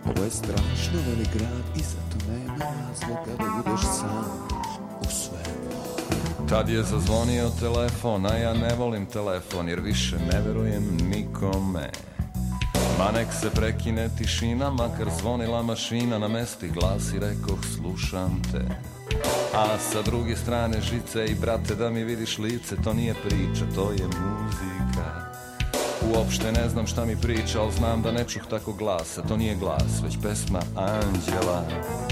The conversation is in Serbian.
Ovo je strašno velik grad i zato nema razloga da budeš sam u svemu. Tad je zazvonio telefon, a ja ne volim telefon jer više ne verujem nikome. Ma nek se prekine tišina, makar zvonila mašina, na mesti glas i rekoh slušam te. A sa druge strane žice i brate da mi vidiš lice, to nije priča, to je muzika. Uopšte ne znam šta mi priča, ali znam da ne čuh tako glasa, to nije glas, već pesma anđela.